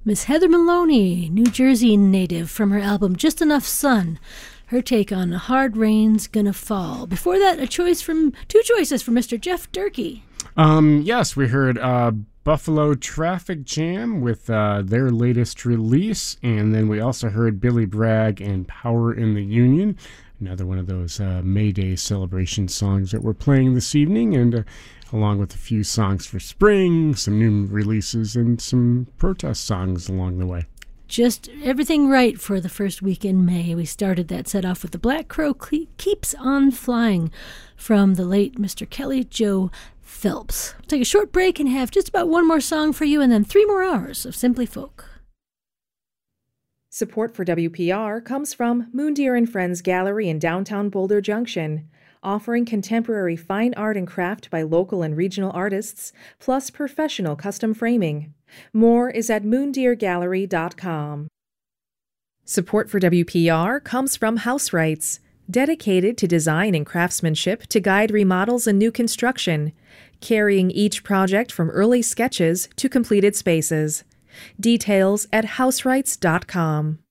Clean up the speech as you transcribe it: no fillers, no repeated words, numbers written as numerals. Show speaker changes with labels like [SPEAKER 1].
[SPEAKER 1] Miss Heather Maloney, New Jersey native, from her album Just Enough Sun. Her take on Hard Rain's Gonna Fall. Before that, two choices from Mr. Jeff Durkee.
[SPEAKER 2] Yes, we heard Buffalo Traffic Jam with their latest release, and then we also heard Billy Bragg and Power in the Union, another one of those May Day celebration songs that we're playing this evening, and along with a few songs for spring, some new releases, and some protest songs along the way.
[SPEAKER 1] Just everything right for the first week in May. We started that set off with The Black Crow Keeps on Flying from the late Mr. Kelly Joe Phelps. We'll take a short break and have just about one more song for you, and then 3 more hours of Simply Folk.
[SPEAKER 3] Support for WPR comes from Moondeer and Friends Gallery in downtown Boulder Junction, offering contemporary fine art and craft by local and regional artists, plus professional custom framing. More is at moondeergallery.com. Support for WPR comes from House Rights, dedicated to design and craftsmanship to guide remodels and new construction, carrying each project from early sketches to completed spaces. Details at houserights.com.